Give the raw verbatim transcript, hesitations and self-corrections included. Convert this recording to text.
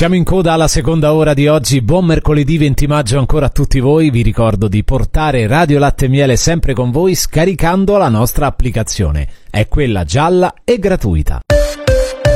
Siamo in coda alla seconda ora di oggi, buon mercoledì venti maggio ancora a tutti voi. Vi ricordo di portare Radio Latte e Miele sempre con voi scaricando la nostra applicazione, è quella gialla e gratuita.